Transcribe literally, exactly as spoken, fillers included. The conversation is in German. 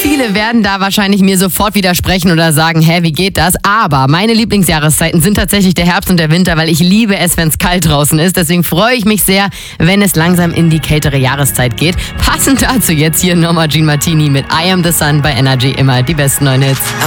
Viele werden da wahrscheinlich mir sofort widersprechen oder sagen, hä, wie geht das? Aber meine Lieblingsjahreszeiten sind tatsächlich der Herbst und der Winter, weil ich liebe es, wenn es kalt draußen ist. Deswegen freue ich mich sehr, wenn es langsam in die kältere Jahreszeit geht. Passend dazu jetzt hier Norma Jean Martini mit I Am The Sun bei Energy. Immer die besten neuen Hits.